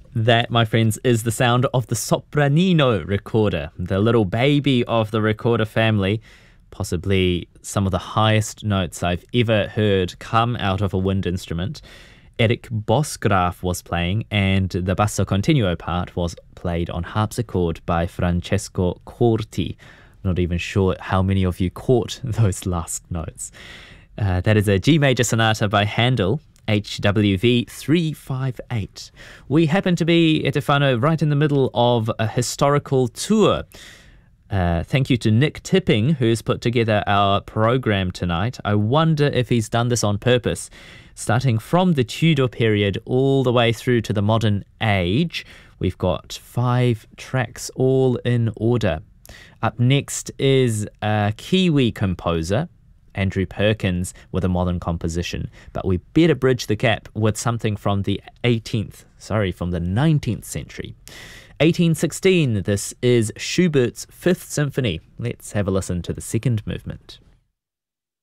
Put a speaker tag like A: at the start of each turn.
A: That, my friends, is the sound of the Sopranino recorder, the little baby of the recorder family. Possibly some of the highest notes I've ever heard come out of a wind instrument. Eric Bosgraf was playing, and the basso continuo part was played on harpsichord by Francesco Corti. Not even sure how many of you caught those last notes. That is a G major sonata by Handel, HWV 358. We happen to be, Etefano, right in the middle of a historical tour. Thank you to Nick Tipping, who's put together our program tonight. I wonder if he's done this on purpose. Starting from the Tudor period all the way through to the modern age, we've got 5 tracks all in order. Up next is a Kiwi composer, Andrew Perkins, with a modern composition. But we better bridge the gap with something from the 19th century. 1816, this is Schubert's Fifth Symphony. Let's have a listen to the second movement.